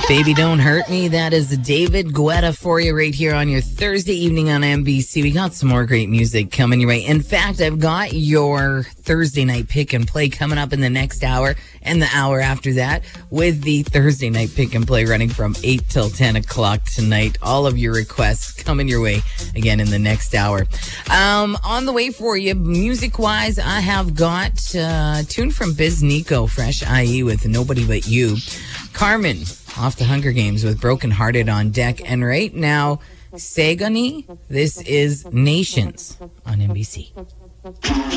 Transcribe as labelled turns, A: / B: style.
A: Baby Don't Hurt Me. That is David Guetta for you right here on your Thursday evening on NBC. We got some more great music coming your way. In fact, I've got your Thursday night pick and play coming up in the next hour and the hour after that, with the Thursday night pick and play running from 8 till 10 o'clock tonight. All of your requests coming your way again in the next hour. On the way for you, music-wise, I have got a tune from Biz Nico, Fresh IE with Nobody But You. Carmen, off the Hunger Games with Broken Hearted on deck. And right now, Segoni, this is Nations on NBC.